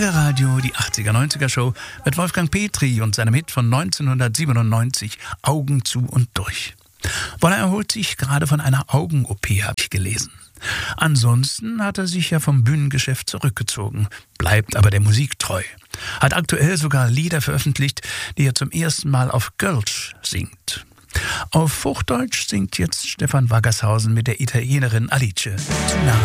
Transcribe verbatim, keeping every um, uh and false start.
Schlagerradio, die achtziger-neunziger-Show mit Wolfgang Petri und seinem Hit von neunzehnhundertsiebenundneunzig, Augen zu und durch. Woller erholt sich gerade von einer Augen-O P, habe ich gelesen. Ansonsten hat er sich ja vom Bühnengeschäft zurückgezogen, bleibt aber der Musik treu. Hat aktuell sogar Lieder veröffentlicht, die er zum ersten Mal auf Gölsch singt. Auf Hochdeutsch singt jetzt Stefan Waggershausen mit der Italienerin Alice.